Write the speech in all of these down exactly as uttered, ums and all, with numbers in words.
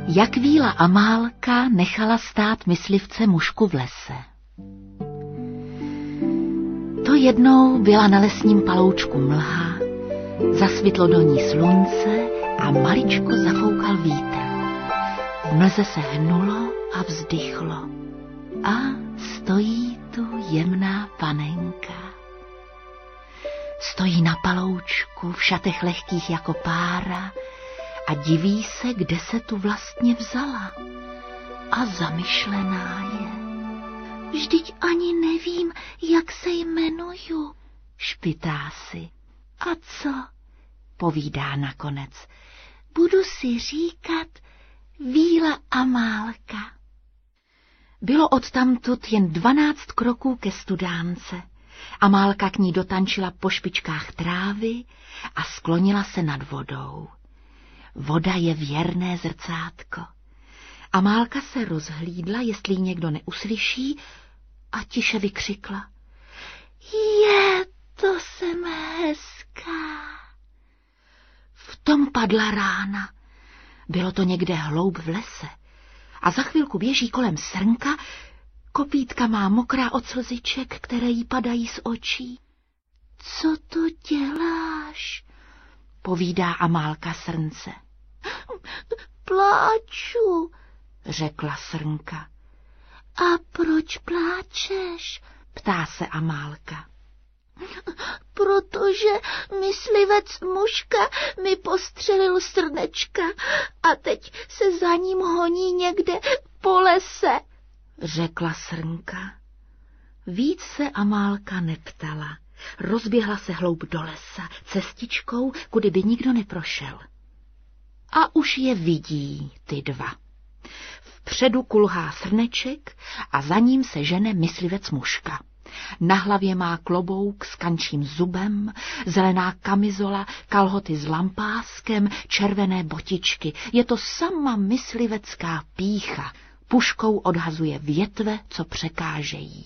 Jak víla Amálka nechala stát myslivce mušku v lese. To jednou byla na lesním paloučku mlha, zasvitlo do ní slunce a maličko zafoukal vítr. V mlze se hnulo a vzdychlo a stojí tu jemná panenka. Stojí na paloučku v šatech lehkých jako pára a diví se, kde se tu vlastně vzala. A zamyšlená je. Vždyť ani nevím, jak se jmenuju, špitá si. A co? Povídá nakonec. Budu si říkat Víla Amálka. Bylo odtamtud jen dvanáct kroků ke studánce. Amálka k ní dotančila po špičkách trávy a sklonila se nad vodou. Voda je věrné zrcátko. Amálka se rozhlídla, jestli ji někdo neuslyší, a tiše vykřikla. Je, to jsem hezká. V tom padla rána. Bylo to někde hloub v lese. A za chvilku běží kolem srnka, kopítka má mokrá od slziček, které jí padají z očí. Co to děláš? Povídá Amálka srnce. Pláču, řekla srnka. A proč pláčeš? Ptá se Amálka. Protože myslivec muška mi postřelil srnečka a teď se za ním honí někde po lese, řekla srnka. Víc se Amálka neptala. Rozběhla se hloub do lesa cestičkou, kudy by nikdo neprošel. A už je vidí ty dva. Vpředu kulhá srneček a za ním se žene myslivec muška. Na hlavě má klobouk s kančím zubem, zelená kamizola, kalhoty s lampáskem, červené botičky. Je to sama myslivecká pýcha. Puškou odhazuje větve, co překážejí.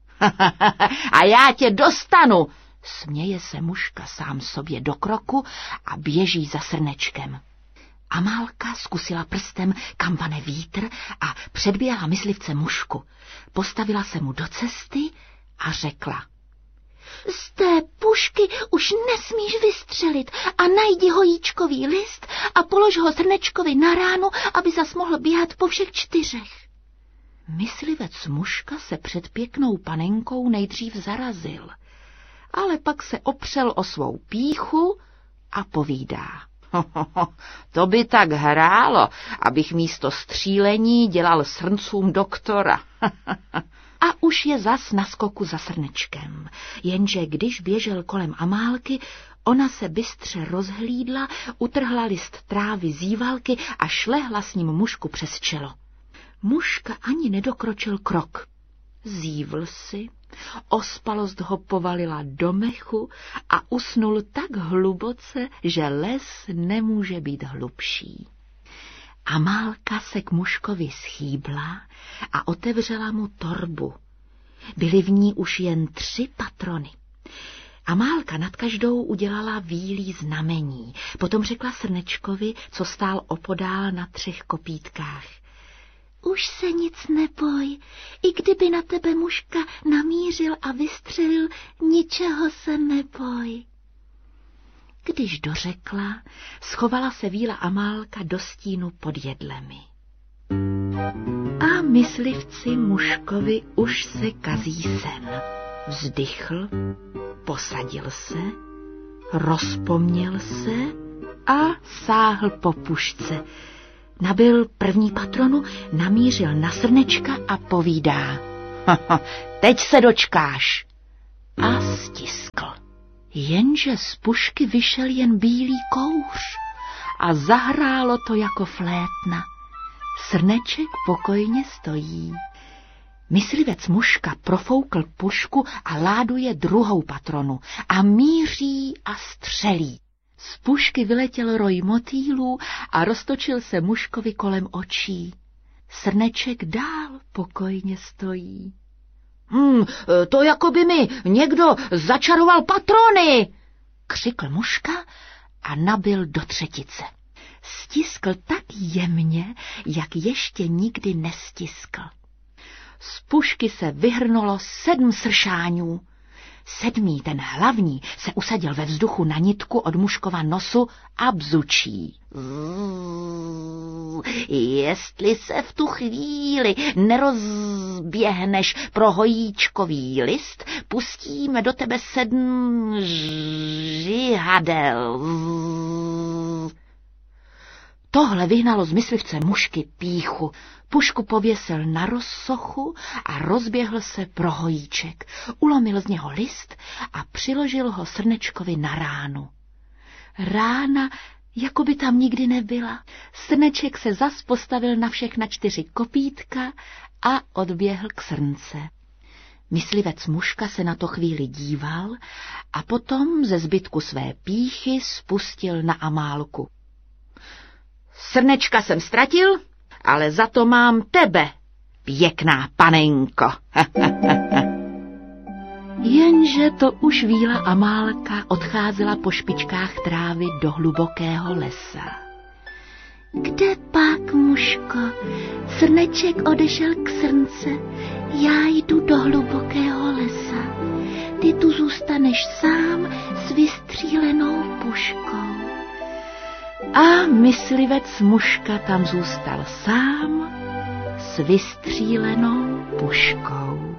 A já tě dostanu, směje se muška sám sobě do kroku a běží za srnečkem. Amálka zkusila prstem, kam vane vítr, a předběhla myslivce mušku. Postavila se mu do cesty a řekla. Z té pušky už nesmíš vystřelit a najdi hojíčkový list a polož ho srnečkovi na ránu, aby zas mohl běhat po všech čtyřech. Myslivec muška se před pěknou panenkou nejdřív zarazil, ale pak se opřel o svou pýchu a povídá. To by tak hrálo, abych místo střílení dělal srncům doktora. A už je zas na skoku za srnečkem, jenže když běžel kolem Amálky, ona se bystře rozhlídla, utrhla list trávy z jívalky a šlehla s ním mušku přes čelo. Muška ani nedokročil krok. Zívl si, ospalost ho povalila do mechu a usnul tak hluboce, že les nemůže být hlubší. Amálka se k muškovi schýbla a otevřela mu torbu. Byly v ní už jen tři patrony. Amálka nad každou udělala vílí znamení, potom řekla srnečkovi, co stál opodál na třech kopítkách. Už se nic neboj, i kdyby na tebe muška namířil a vystřelil, ničeho se neboj. Když dořekla, schovala se víla Amálka do stínu pod jedlemi. A myslivci muškovi už se kazí sen. Vzdychl, posadil se, rozpomněl se a sáhl po pušce. Nabil první patronu, namířil na srnečka a povídá. Teď se dočkáš. A stiskl. Jenže z pušky vyšel jen bílý kouř a zahrálo to jako flétna. Srneček pokojně stojí. Myslivec muška profoukl pušku a láduje druhou patronu a míří a střelí. Z pušky vyletěl roj motýlů a roztočil se muškovi kolem očí. Srneček dál pokojně stojí. Hmm, to jako by mi někdo začaroval patrony, křikl muška a nabil do třetice. Stiskl tak jemně, jak ještě nikdy nestiskl. Z pušky se vyhrnulo sedm sršáňů. Sedmý, ten hlavní, se usadil ve vzduchu na nitku od mužkova nosu a bzučí. Jestli se v tu chvíli nerozběhneš pro hojíčkový list, pustíme do tebe sedm žihadel. Tohle vyhnalo z myslivce mužky pýchu. Pušku pověsil na rozsochu a rozběhl se pro hojíček. Ulomil z něho list a přiložil ho Srnečkovi na ránu. Rána jako by tam nikdy nebyla. Srneček se zas postavil na všechna čtyři kopítka a odběhl k srnce. Myslivec mužka se na to chvíli díval a potom ze zbytku své pýchy spustil na Amálku. Srnečka jsem ztratil, ale za to mám tebe, pěkná panenko. Jenže to už víla Amálka odcházela po špičkách trávy do hlubokého lesa. Kde pak, mužko? Srneček odešel k srnce, já jdu do hlubokého lesa. Ty tu zůstaneš sám s vystřílenou puškou. A myslivec mužka tam zůstal sám s vystřílenou puškou.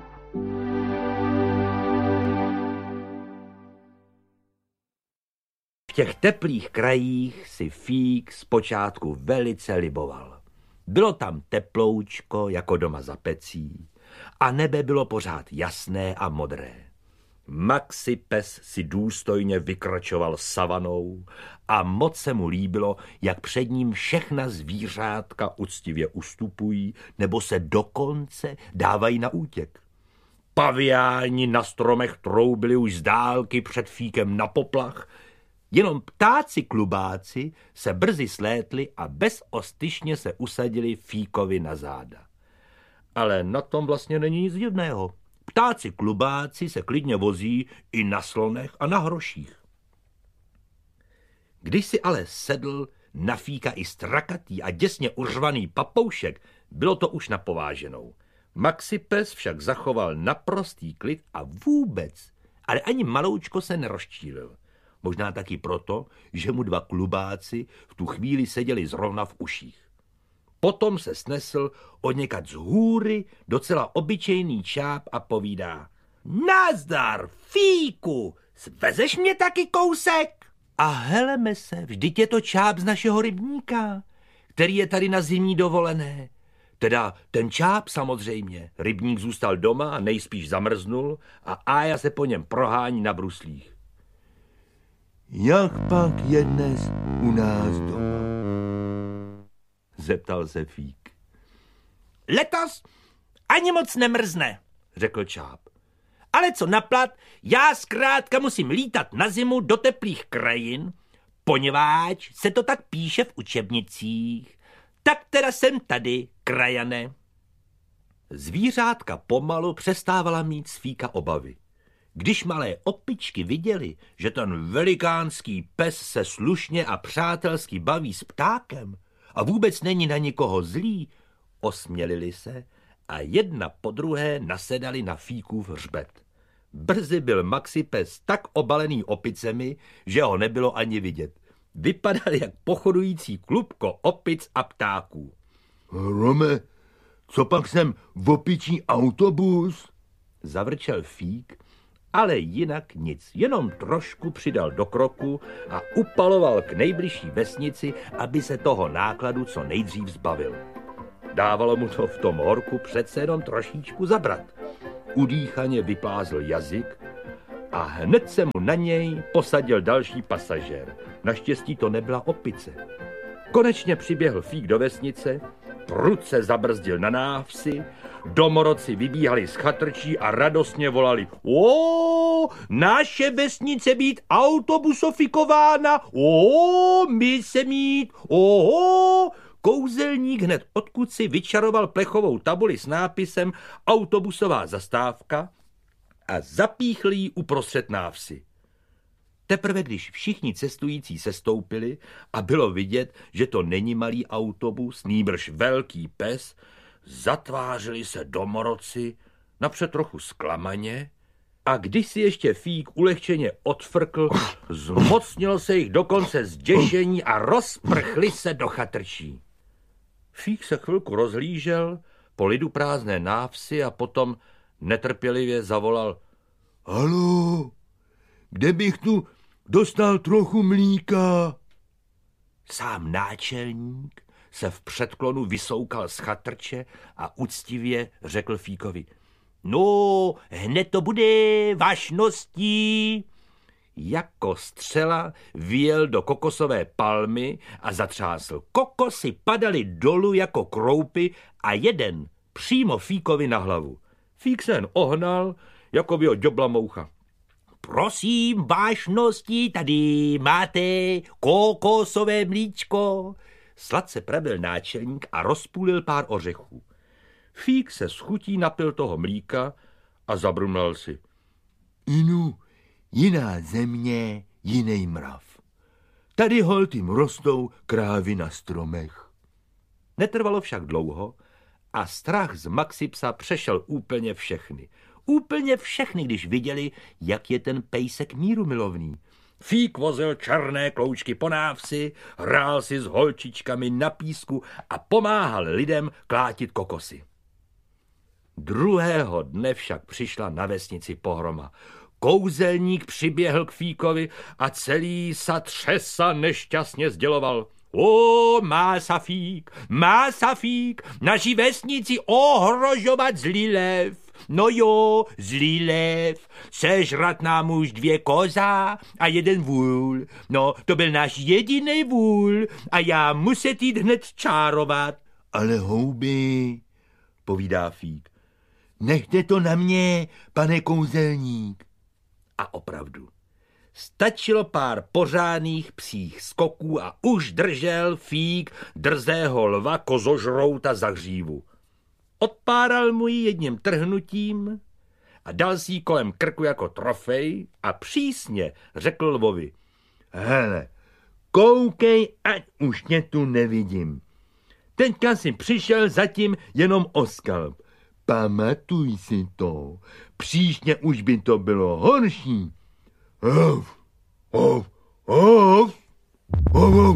V těch teplých krajích si Fík zpočátku velice liboval. Bylo tam teploučko jako doma za pecí a nebe bylo pořád jasné a modré. Maxi pes si důstojně vykračoval savanou a moc se mu líbilo, jak před ním všechna zvířátka uctivě ustupují nebo se dokonce dávají na útěk. Paviáni na stromech troubili už z dálky před Fíkem na poplach, jenom ptáci klubáci se brzy slétli a bezostyšně se usadili Fíkovi na záda. Ale na tom vlastně není nic divného. Ptáci klubáci se klidně vozí i na slonech a na hroších. Když si ale sedl na Fíka i strakatý a děsně uřvaný papoušek, bylo to už napováženou. Maxipes však zachoval naprostý klid a vůbec, ale ani maloučko se nerozčílil. Možná taky proto, že mu dva klubáci v tu chvíli seděli zrovna v uších. Potom se snesl odněkat z hůry docela obyčejný čáp a povídá: Nazdar, Fíku, svezeš mě taky kousek? A heleme se, vždyť je to čáp z našeho rybníka, který je tady na zimní dovolené. Teda ten čáp samozřejmě. Rybník zůstal doma a nejspíš zamrznul a Ája se po něm prohání na bruslích. Jak pak je dnes u nás doma? Zeptal se Fík. Letos ani moc nemrzne, řekl čáp. Ale co naplat, já zkrátka musím lítat na zimu do teplých krajin, poněvadž se to tak píše v učebnicích. Tak teda jsem tady, krajane. Zvířátka pomalu přestávala mít z Fíka obavy. Když malé opičky viděli, že ten velikánský pes se slušně a přátelsky baví s ptákem a vůbec není na nikoho zlý, osmělili se a jedna po druhé nasedali na Fíkův hřbet. Brzy byl Maxipes tak obalený opicemi, že ho nebylo ani vidět. Vypadal jak pochodující klubko opic a ptáků. Hrome, co pak jsem v opičí autobus? Zavrčel Fík, ale jinak nic, jenom trošku přidal do kroku a upaloval k nejbližší vesnici, aby se toho nákladu co nejdřív zbavil. Dávalo mu to v tom horku přece jenom trošičku zabrat. Udýchaně vyplázl jazyk a hned se mu na něj posadil další pasažér. Naštěstí to nebyla opice. Konečně přiběhl Fík do vesnice, prudce zabrzdil na návsi, domorodci vybíhali z chatrčí a radostně volali: O, naše vesnice být autobusofikována, o, my se mít, o. Kouzelník hned odkud si vyčaroval plechovou tabuli s nápisem autobusová zastávka a zapíchl ji uprostřed návsi. Teprve když všichni cestující sestoupili a bylo vidět, že to není malý autobus, nýbrž velký pes, zatvářili se domorodci, napřed trochu zklamaně, a když si ještě Fík ulehčeně odfrkl, zmocnil se jich dokonce zděšení a rozprchli se do chatrčí. Fík se chvilku rozhlížel po lidu prázdné návsi a potom netrpělivě zavolal: Haló, kde bych tu dostal trochu mlíka? Sám náčelník se v předklonu vysoukal z chatrče a úctivě řekl Fíkovi: No, hned to bude, vašností. Jako střela vyjel do kokosové palmy a zatřásl. Kokosy padaly dolů jako kroupy a jeden přímo Fíkovi na hlavu. Fík se jen ohnal, jako by ho ďobla moucha. Prosím, vášností, tady máte kokosové mlíčko. Sladce prabil náčelník a rozpůlil pár ořechů. Fík se s chutí napil toho mlíka a zabrumlal si: Inu, jiná země, jiný mrav. Tady holt jim rostou krávy na stromech. Netrvalo však dlouho a strach z Maxipsa přešel úplně všechny. Úplně všechny, když viděli, jak je ten pejsek mírumilovný. Fík vozil černé kloučky po návsi, hrál si s holčičkami na písku a pomáhal lidem klátit kokosy. Druhého dne však přišla na vesnici pohroma. Kouzelník přiběhl k Fíkovi a celý sa třesa nešťastně sděloval: O, má sa Fík, má sa Fík, naší vesnici ohrožovat zlý lev. No jo, zlý lev, sežrat nám už dvě koza a jeden vůl. No, to byl náš jediný vůl a já muset jít hned čárovat. Ale houby, povídá Fík, nechte to na mě, pane kouzelník. A opravdu, stačilo pár pořádných psích skoků a už držel Fík drzého lva kozožrouta za hřívu. Odpáral mu ji jedním trhnutím a dal si ji kolem krku jako trofej a přísně řekl lvovi: Hele, koukej, ať už tě tu nevidím. Teďka si přišel zatím jenom o skalp. Pamatuj si to, příště už by to bylo horší. Hov, hov, hov, hov, hov.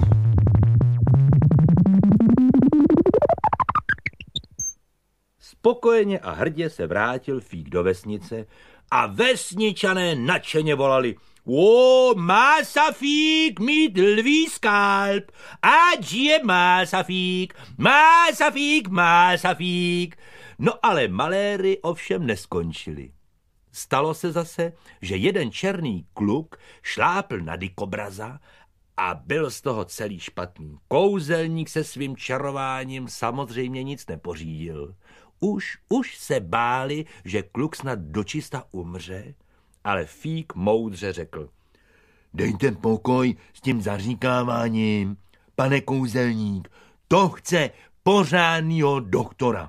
Spokojeně a hrdě se vrátil Fík do vesnice a vesničané nadšeně volali: O, má sa Fík mít lví skalp, ať je má sa Fík, má sa Fík, má sa Fík. No ale maléry ovšem neskončili. Stalo se zase, že jeden černý kluk šlápl na dikobraza a byl z toho celý špatný. Kouzelník se svým čarováním samozřejmě nic nepořídil. Už, už se báli, že kluk snad dočista umře, ale Fík moudře řekl: Dejte pokoj s tím zaříkáváním, pane kouzelník, to chce pořádnýho doktora.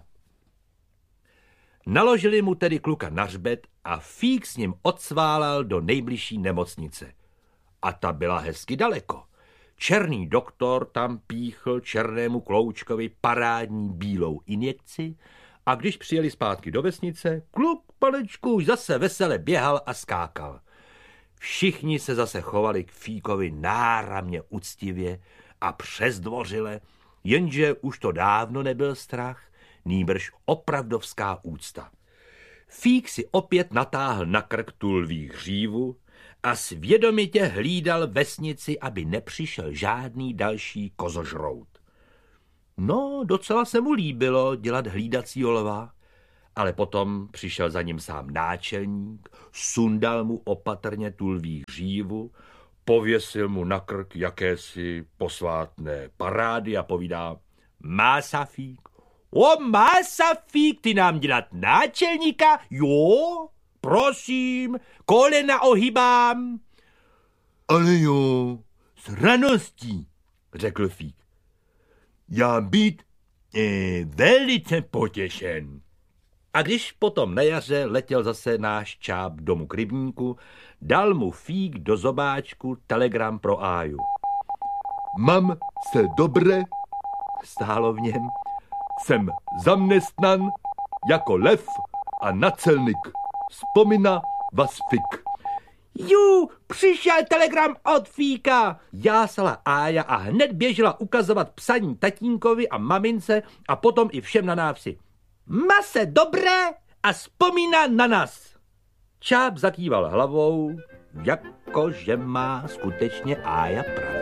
Naložili mu tedy kluka na hřbet a Fík s ním odsválal do nejbližší nemocnice. A ta byla hezky daleko. Černý doktor tam píchl černému kloučkovi parádní bílou injekci a když přijeli zpátky do vesnice, kluk panečku už zase vesele běhal a skákal. Všichni se zase chovali k Fíkovi náramně úctivě a přezdvořile, jenže už to dávno nebyl strach, nýbrž opravdovská úcta. Fík si opět natáhl na krk tu lví hřívu a svědomitě hlídal vesnici, aby nepřišel žádný další kozožrout. No, docela se mu líbilo dělat hlídacího lva, ale potom přišel za ním sám náčelník, sundal mu opatrně tu lví hřívu, pověsil mu na krk jakési posvátné parády a povídá: Má sa Fík, o má sa Fík, ty nám dělat náčelníka, jo? Prosím, kolena ohybám. Ale jo, s radostí, řekl Fík. Já být eh, velice potěšen. A když potom na jaře letěl zase náš Čáp domů k rybníku, dal mu Fík do zobáčku telegram pro Áju. Mám se dobré, Stálo v něm. jsem zaměstnan jako lev a nacelnik. Vzpomíná vás Fik. Jú, přišel telegram od Fíka, jásala Ája a hned běžela ukazovat psaní tatínkovi a mamince a potom i všem na návsi. Ma se dobré a vzpomíná na nás. Čáp zakýval hlavou, jako že má skutečně Ája pravdu.